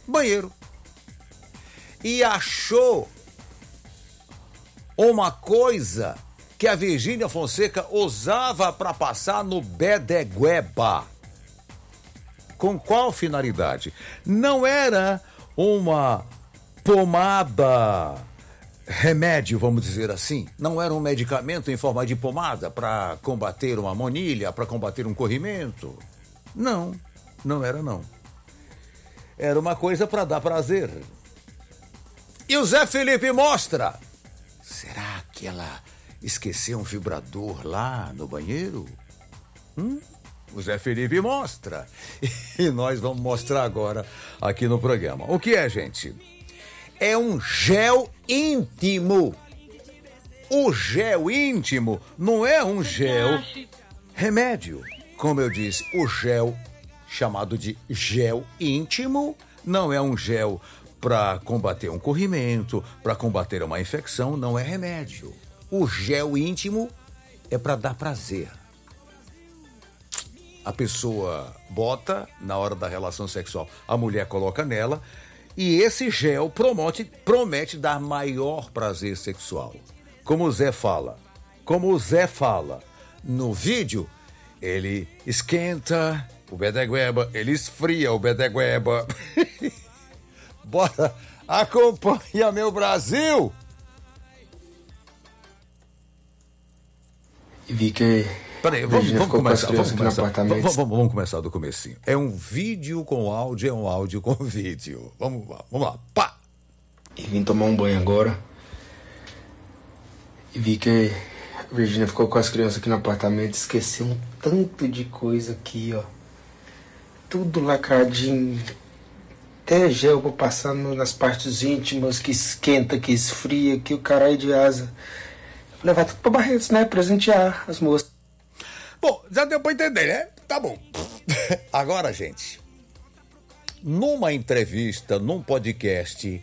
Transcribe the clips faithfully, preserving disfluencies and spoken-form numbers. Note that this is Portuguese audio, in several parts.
banheiro. E achou uma coisa que a Virgínia Fonseca usava para passar no bedegueba. Com qual finalidade? Não era uma pomada, remédio, vamos dizer assim. Não era um medicamento em forma de pomada para combater uma monilha, para combater um corrimento. Não, não era não. Era uma coisa para dar prazer. E o Zé Felipe mostra. Será que ela esqueceu um vibrador lá no banheiro? Hum? O Zé Felipe mostra. E nós vamos mostrar agora aqui no programa. O que é, gente? É um gel íntimo. O gel íntimo não é um gel remédio. Como eu disse, o gel chamado de gel íntimo não é um gel para combater um corrimento, para combater uma infecção, não é remédio. O gel íntimo é para dar prazer. A pessoa bota na hora da relação sexual, a mulher coloca nela e esse gel promete, promete dar maior prazer sexual. Como o Zé fala, como o Zé fala no vídeo, ele esquenta o bedegueba, ele esfria o bedegueba. Bora, acompanha meu Brasil! E vi que... Peraí, vamos, vamos começar, vamos começar, vamos, vamos, vamos começar do comecinho. É um vídeo com áudio, é um áudio com vídeo. Vamos lá, vamos lá, pá! E vim tomar um banho agora. E vi que a Virgínia ficou com as crianças aqui no apartamento, esqueceu um tanto de coisa aqui, ó. Tudo lacradinho. Até gel pra passar no, nas partes íntimas, que esquenta, que esfria, que o caralho de asa. Vou levar tudo pra Barretos, né? Presentear as moças. Bom, já deu pra entender, né? Tá bom. Agora, gente, numa entrevista, num podcast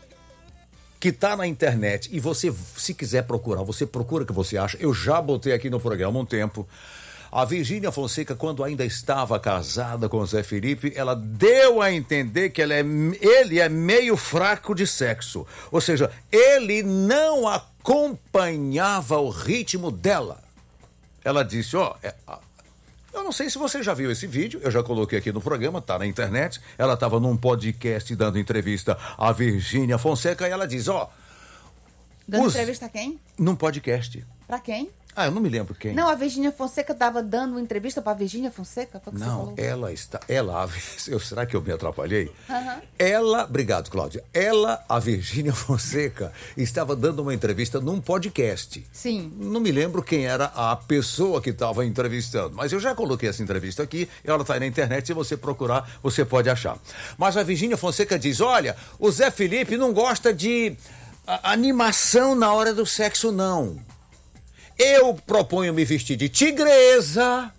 que tá na internet, e você, se quiser procurar, você procura o que você acha. Eu já botei aqui no programa há um tempo. A Virgínia Fonseca, quando ainda estava casada com o Zé Felipe, ela deu a entender que ela é, ele é meio fraco de sexo. Ou seja, ele não acompanhava o ritmo dela. Ela disse, ó, é, eu não sei se você já viu esse vídeo, eu já coloquei aqui no programa, tá na internet. Ela estava num podcast dando entrevista à Virgínia Fonseca e ela diz, ó... Dando os... entrevista a quem? Num podcast. Pra quem? Ah, eu não me lembro quem. Não, a Virgínia Fonseca estava dando entrevista pra Virgínia Fonseca? Foi o que não, você falou? ela está... Ela... Eu, será que eu me atrapalhei? Uhum. Ela... Obrigado, Cláudia. Ela, a Virgínia Fonseca, estava dando uma entrevista num podcast. Sim. Não me lembro quem era a pessoa que estava entrevistando, mas eu já coloquei essa entrevista aqui, ela está aí na internet, se você procurar, você pode achar. Mas a Virgínia Fonseca diz, olha, o Zé Felipe não gosta de a, animação na hora do sexo, não. Eu proponho me vestir de tigresa.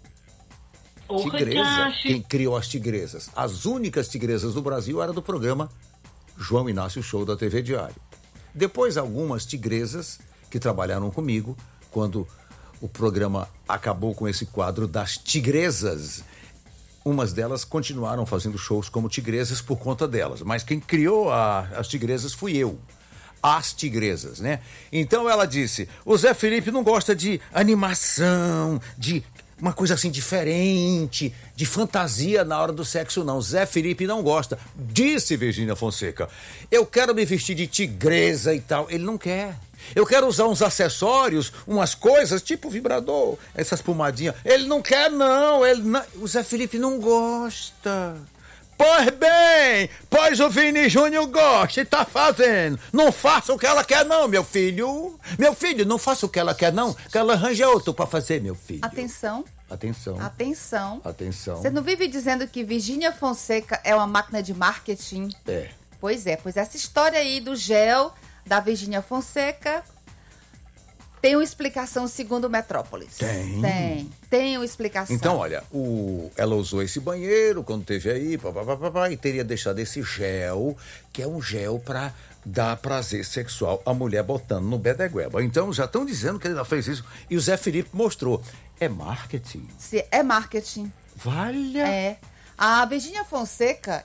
Tigresa? Quem criou as tigresas? As únicas tigresas do Brasil eram do programa João Inácio Show da T V Diário. Depois, algumas tigresas que trabalharam comigo, quando o programa acabou com esse quadro das tigresas, umas delas continuaram fazendo shows como tigresas por conta delas. Mas quem criou a, as tigresas fui eu. As tigresas, né? Então ela disse, o Zé Felipe não gosta de animação, de uma coisa assim diferente, de fantasia na hora do sexo, não. Zé Felipe não gosta. Disse Virgínia Fonseca, eu quero me vestir de tigresa e tal. Ele não quer. Eu quero usar uns acessórios, umas coisas, tipo vibrador, essas pomadinhas. Ele não quer, não. Ele não... O Zé Felipe não gosta. Pois bem, pois o Vini Júnior gosta e tá fazendo. Não faça o que ela quer não, meu filho. Meu filho, não faça o que ela quer não, que ela arranja outro pra fazer, meu filho. Atenção. Atenção. Atenção. Atenção. Você não vive dizendo que Virgínia Fonseca é uma máquina de marketing? É. Pois é, pois essa história aí do gel da Virgínia Fonseca tem uma explicação segundo o Metrópolis. Tem. Tem. Tem uma explicação. Então, olha, o, ela usou esse banheiro quando teve aí, pá, pá, pá, pá, pá, e teria deixado esse gel, que é um gel pra dar prazer sexual, a mulher botando no bedegueba. Então, já estão dizendo que ele já fez isso. E o Zé Felipe mostrou. É marketing. Se é marketing. Valha. É. A Virgínia Fonseca